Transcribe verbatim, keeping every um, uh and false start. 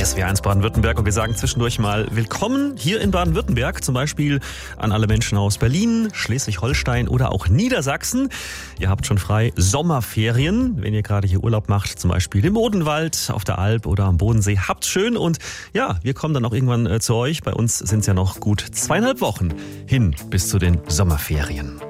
S W R eins Baden-Württemberg und wir sagen zwischendurch mal willkommen hier in Baden-Württemberg, zum Beispiel an alle Menschen aus Berlin, Schleswig-Holstein oder auch Niedersachsen. Ihr habt schon frei Sommerferien, wenn ihr gerade hier Urlaub macht, zum Beispiel im Odenwald, auf der Alp oder am Bodensee. Habt's schön und ja, wir kommen dann auch irgendwann äh, zu euch. Bei uns sind es ja noch gut zweieinhalb Wochen hin bis zu den Sommerferien.